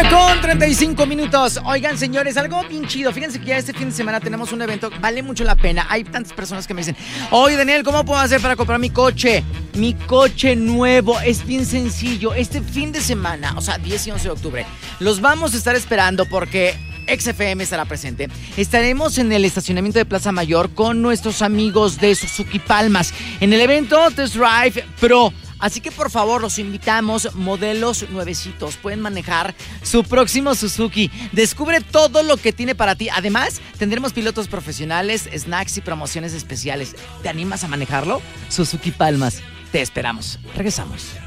9:35. Oigan, señores, algo bien chido. Fíjense que ya este fin de semana tenemos un evento. Vale mucho la pena. Hay tantas personas que me dicen: oye, Daniel, ¿cómo puedo hacer para comprar mi coche? Mi coche nuevo. Es bien sencillo. Este fin de semana, o sea, 10 y 11 de octubre, los vamos a estar esperando porque XFM estará presente. Estaremos en el estacionamiento de Plaza Mayor con nuestros amigos de Suzuki Palmas en el evento Test Drive Pro. Así que por favor los invitamos, modelos nuevecitos, pueden manejar su próximo Suzuki. Descubre todo lo que tiene para ti. Además, tendremos pilotos profesionales, snacks y promociones especiales. ¿Te animas a manejarlo? Suzuki Palmas, te esperamos. Regresamos.